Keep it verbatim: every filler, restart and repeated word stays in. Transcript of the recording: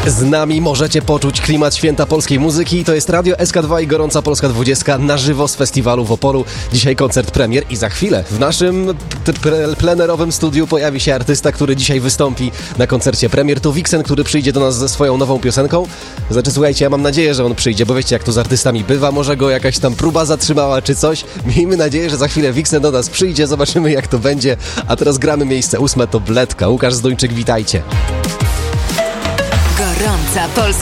Z nami możecie poczuć klimat święta polskiej muzyki. To jest Radio S K dwa i Gorąca Polska dwudziestka na żywo z festiwalu w Opolu. Dzisiaj koncert premier i za chwilę w naszym t- p- plenerowym studiu pojawi się artysta, który dzisiaj wystąpi na koncercie premier. To Vixen, który przyjdzie do nas ze swoją nową piosenką. Znaczy, słuchajcie, ja mam nadzieję, że on przyjdzie, bo wiecie, jak to z artystami bywa. Może go jakaś tam próba zatrzymała czy coś. Miejmy nadzieję, że za chwilę Vixen do nas przyjdzie. Zobaczymy, jak to będzie. A teraz gramy miejsce ósme, to Bledka. Łukasz Zduńczyk, witajcie. Gorąca Polska